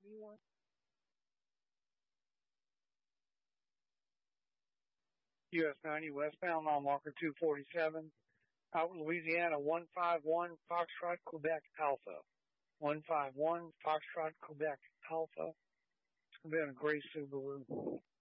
US 90 westbound, mile marker 247. Out Louisiana 151 Foxtrot Quebec Alpha. 151 Foxtrot Quebec Alpha. It's going to be on a gray Subaru.